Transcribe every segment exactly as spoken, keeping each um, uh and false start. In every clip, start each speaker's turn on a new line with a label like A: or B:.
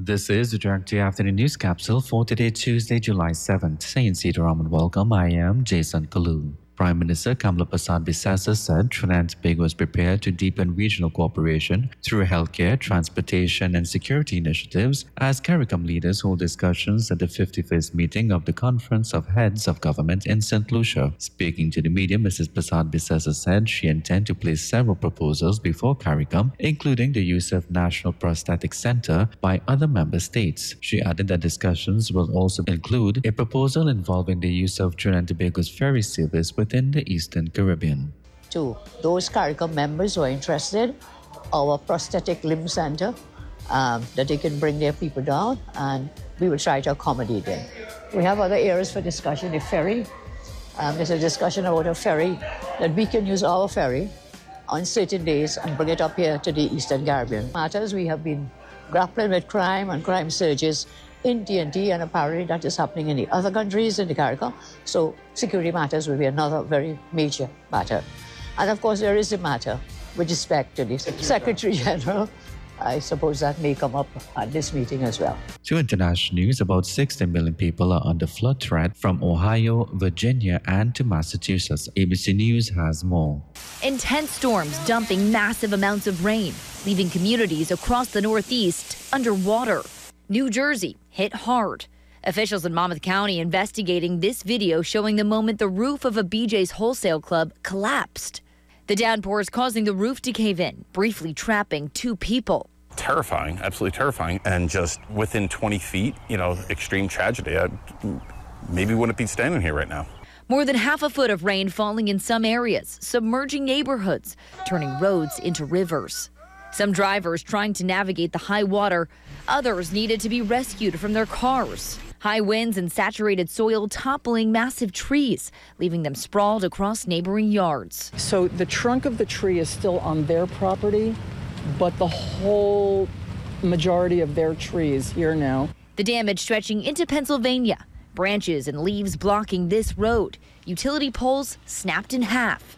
A: This is the Direct Afternoon News Capsule for today, Tuesday, July seventh. Saying Sitaram and welcome. I am Jason Kalu. Prime Minister Kamla Prasad Bisasa said Trinidad and Tobago is prepared to deepen regional cooperation through healthcare, transportation, and security initiatives as CARICOM leaders hold discussions at the fifty-fifth meeting of the Conference of Heads of Government in Saint Lucia. Speaking to the media, Missus Prasad Bisasa said she intends to place several proposals before CARICOM, including the use of National Prosthetic Center by other member states. She added that discussions will also include a proposal involving the use of Trinidad and Tobago's ferry service within the Eastern Caribbean.
B: To those CARICOM members who are interested, our prosthetic limb center, um, that they can bring their people down and we will try to accommodate them. We have other areas for discussion. The ferry, um, there's a discussion about a ferry, that we can use our ferry on certain days and bring it up here to the Eastern Caribbean. Matters, we have been grappling with crime and crime surges in T N T, and apparently that is happening in the other countries in the CARICOM. So security matters will be another very major matter. And of course there is a matter with respect to the Secretary General. I suppose that may come up at this meeting as well.
A: To international news, about sixty million people are under flood threat from Ohio, Virginia, and to Massachusetts. A B C News has more.
C: Intense storms dumping massive amounts of rain, leaving communities across the Northeast underwater. New Jersey hit hard. Officials in Monmouth County investigating this video showing the moment the roof of a B J's wholesale club collapsed. The downpour is causing the roof to cave in, briefly trapping two people.
D: Terrifying, absolutely terrifying. And just within twenty feet, you know, extreme tragedy. I maybe wouldn't be standing here right now.
C: More than half a foot of rain falling in some areas, submerging neighborhoods, turning roads into rivers. Some drivers trying to navigate the high water. Others needed to be rescued from their cars. High winds and saturated soil toppling massive trees, leaving them sprawled across neighboring yards.
E: So the trunk of the tree is still on their property, but the whole majority of their trees here now.
C: The damage stretching into Pennsylvania. Branches and leaves blocking this road. Utility poles snapped in half.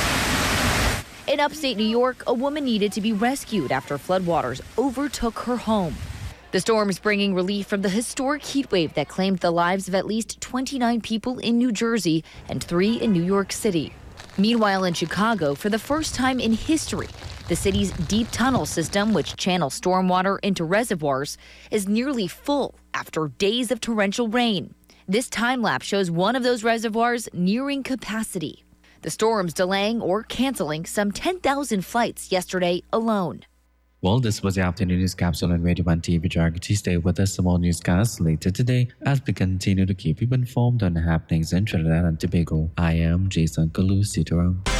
C: In upstate New York, a woman needed to be rescued after floodwaters overtook her home. The storm's bringing relief from the historic heat wave that claimed the lives of at least twenty-nine people in New Jersey and three in New York City. Meanwhile, in Chicago, for the first time in history, the city's deep tunnel system, which channels stormwater into reservoirs, is nearly full after days of torrential rain. This time lapse shows one of those reservoirs nearing capacity. The storm's delaying or canceling some ten thousand flights yesterday alone.
A: Well, this was the Afternoon News Capsule on Radio one T V Jargati. Stay with us for more newscasts later today as we continue to keep you informed on the happenings in Trinidad and Tobago. I am Jason Kalu Sitaram.